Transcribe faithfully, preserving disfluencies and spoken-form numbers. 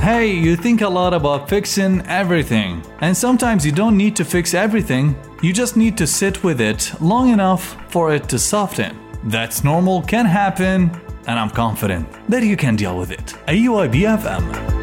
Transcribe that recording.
Hey, you think a lot about fixing everything. And sometimes you don't need to fix everything, you just need to sit with it long enough for it to soften. That's normal, can happen, and I'm confident that you can deal with it. A U I B F M.